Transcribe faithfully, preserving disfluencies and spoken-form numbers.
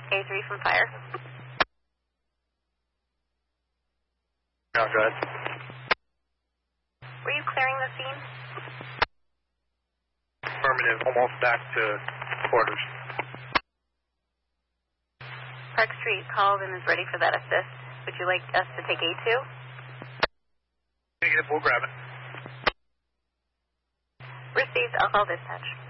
K three from fire. No, go ahead. Were you clearing the scene? Affirmative, almost back to quarters. Park Street called and is ready for that assist. Would you like us to take A two? Negative, we'll grab it. Received, I'll call dispatch.